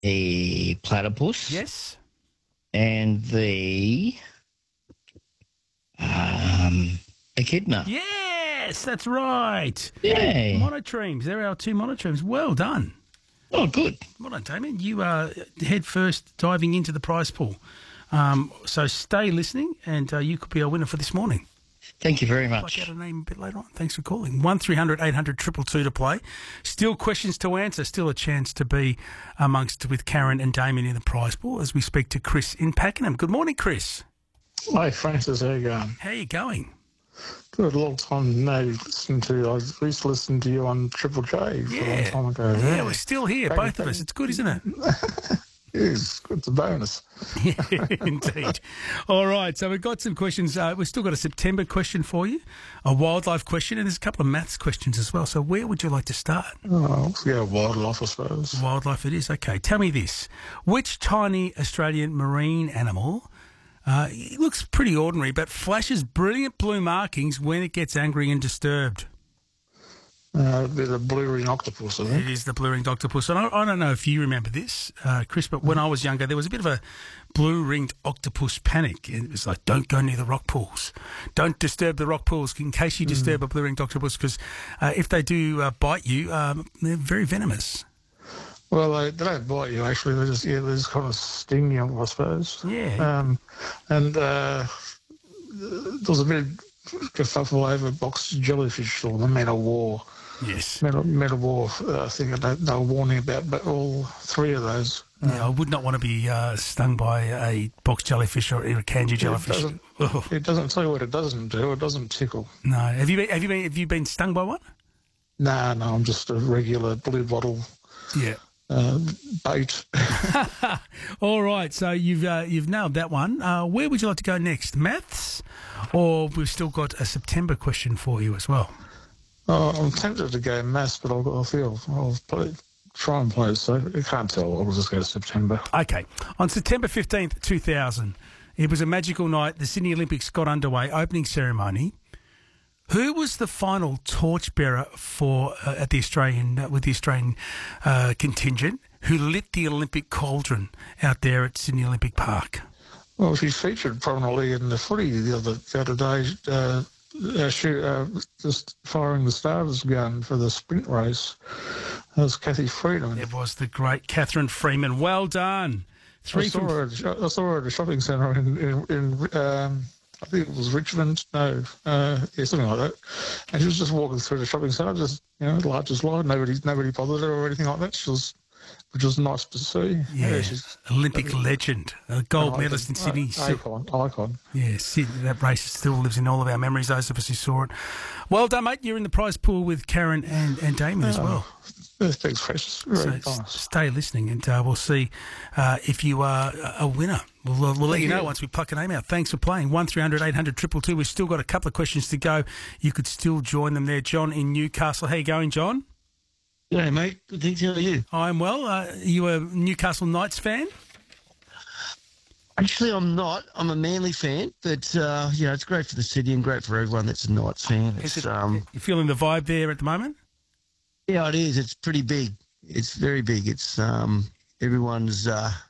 the platypus, Yes. and the echidna. Yes, that's right. Yay. Monotremes. There are our two monotremes. Well done. Oh, good. Well done, Damien. You are head first diving into the prize pool. So stay listening and you could be our winner for this morning. Thank you very I'll much. get a name a bit later on. Thanks for calling. 1300 800 222 to play. Still questions to answer. Still a chance to be amongst with Karen and Damien in the prize pool as we speak to Chris in Pakenham. Good morning, Chris. Hi, Francis. How you going? How you going? Good. A long time no listen to. I used to listen to you on Triple J for a long time ago. Yeah, we're still here, both of us. It's good, isn't it? Yes, it's a bonus. Yeah, indeed. All right, so we've got some questions. We've still got a September question for you, a wildlife question, and there's a couple of maths questions as well. So where would you like to start? Oh, yeah, wildlife, I suppose. Wildlife it is. Okay, tell me this. Which tiny Australian marine animal, it looks pretty ordinary, but flashes brilliant blue markings when it gets angry and disturbed? The blue ring octopus, I think. It is the blue-ringed octopus. And I don't know if you remember this, Chris, but when I was younger, there was a bit of a blue-ringed octopus panic. It was like, don't go near the rock pools. Don't disturb the rock pools in case you disturb a blue-ringed octopus, because if they do bite you, they're very venomous. Well, they don't bite you, actually. They just kind of sting you, I suppose. Yeah. And there was a bit of kerfuffle over box jellyfish or the Man of War. Yes. Metal War thing that they were warning about, but all three of those. Yeah, I would not want to be stung by a box jellyfish or a kanji jellyfish. It doesn't tell you what it doesn't do. It doesn't tickle. No. Have you been stung by one? No, I'm just a regular blue bottle. Yeah. Bait. All right, so you've nailed that one. Where would you like to go next? Maths, or we've still got a September question for you as well. I'm tempted to go maths, but I'll try and play it. So I can't tell. I'll just go to September. Okay, on September 15th, 2000, it was a magical night. The Sydney Olympics got underway. Opening ceremony. Who was the final torchbearer for with the Australian contingent who lit the Olympic cauldron out there at Sydney Olympic Park? Well, she featured prominently in the footy the other day. Just firing the starter's gun for the sprint race. That was Cathy Freeman. It was the great Catherine Freeman. Well done. I saw her at a shopping centre in I think it was Richmond. No, something like that. And she was just walking through the shopping centre, just large as life. Nobody bothered her or anything like that. Which was nice to see. Yeah, she's Olympic legend, a gold medalist in Sydney. Icon. Yeah, Sydney, that race still lives in all of our memories, those of us who saw it. Well done, mate. You're in the prize pool with Karen and Damon as well. Thanks, Precious. Very nice. Stay listening and we'll see if you are a winner. We'll let you know once we pluck a name out. Thanks for playing. 1300 800 222. We've still got a couple of questions to go. You could still join them there. John in Newcastle. How you going, John? Yeah, mate. Good, thanks. How are you? I'm well. Are you a Newcastle Knights fan? Actually, I'm not. I'm a Manly fan, but it's great for the city and great for everyone that's a Knights fan. You feeling the vibe there at the moment? Yeah, it is. It's pretty big. It's very big. It's everyone's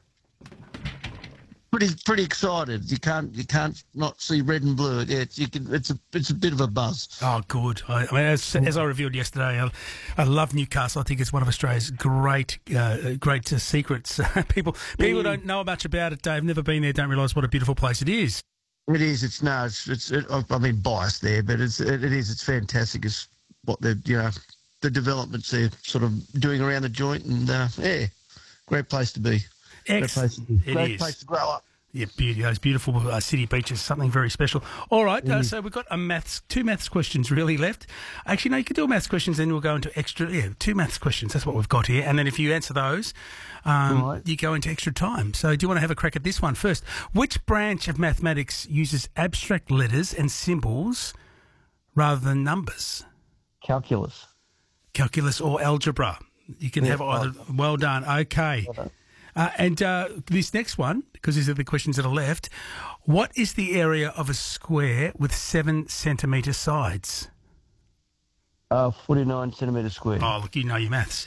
pretty excited. You can't not see red and blue. It's a bit of a buzz. Oh, good. I mean, as I revealed yesterday, I love Newcastle. I think it's one of Australia's great secrets. People don't know much about it. They've never been there. Don't realise what a beautiful place it is. It is. I mean, biased there, but it is. It's fantastic. It's what the developments they're sort of doing around the joint, and great place to be. Great place to grow up. Yeah, beauty. Those beautiful city beaches, something very special. All right, so we've got two maths questions really left. Actually, no, you can do maths questions, then we'll go into two maths questions. That's what we've got here. And then if you answer those, you go into extra time. So do you want to have a crack at this one first? Which branch of mathematics uses abstract letters and symbols rather than numbers? Calculus. Calculus or algebra. You can have either. Well done. Okay. Well done. And this next one, because these are the questions that are left, what is the area of a square with 7 centimetre sides? 49 centimetres square. Oh, look, you know your maths.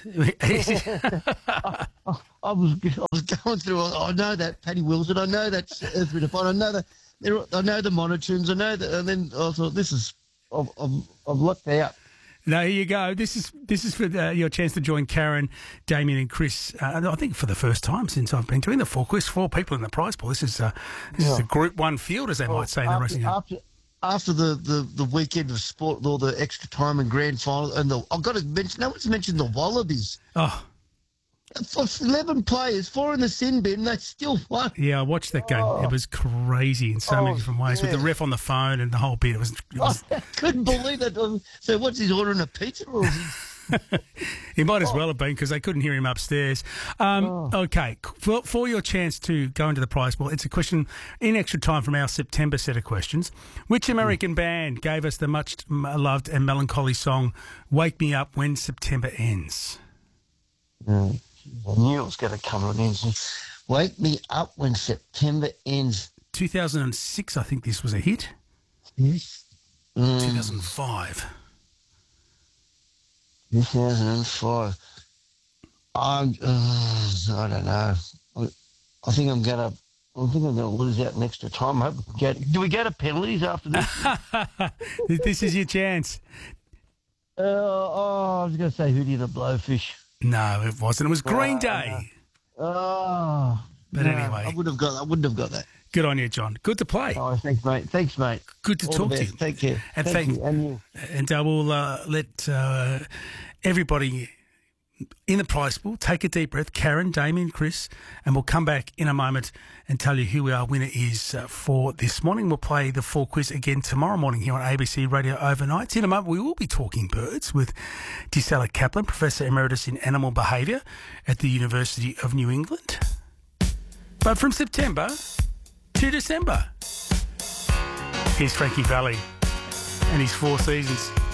I was going through. I know that Paddy Wilson. I know that's Earth Wind & Fire. I know that. I know the Monotunes. I know that. And then I thought, this is. I've lucked out. No, here you go. This is for your chance to join Karen, Damien, and Chris. I think for the first time since I've been doing the full quiz, 4 people in the prize pool. This is a Group 1 field, as they might say in the racing game. After the weekend of sport, with all the extra time and grand final, and I've got to mention. No one's mentioned the Wallabies. Oh. 11 players, 4 in the sin bin. They still won. Yeah, I watched that game. It was crazy in so many different ways, with the ref on the phone and the whole bit. It was I couldn't believe that. So what's he ordering, a pizza? Or is he... He might as well have been, because they couldn't hear him upstairs. Okay, for your chance to go into the prize pool, it's a question in extra time from our September set of questions. Which American band gave us the much loved and melancholy song "Wake Me Up When September Ends"? I knew it was going to come on in. Wake me up when September ends. 2006, I think this was a hit. Yes. 2005. 2005. I don't know. I think I'm going to lose out in extra time. I hope do we go to penalties after this? This is your chance. I was going to say Hootie and the Blowfish. No, it wasn't. It was Green Day. No. But anyway. I wouldn't have got that. Good on you, John. Good to play. Oh, thanks, mate. Good to talk to you. Take care. And thank you. And you. And we'll let everybody in the prize pool take a deep breath. Karen, Damien, Chris, and we'll come back in a moment and tell you who our winner is for this morning. We'll play the full quiz again tomorrow morning here on ABC Radio Overnights. In a moment, we will be talking birds with Gisela Kaplan, Professor Emeritus in Animal Behaviour at the University of New England. But from September to December, here's Frankie Valli and his 4 seasons.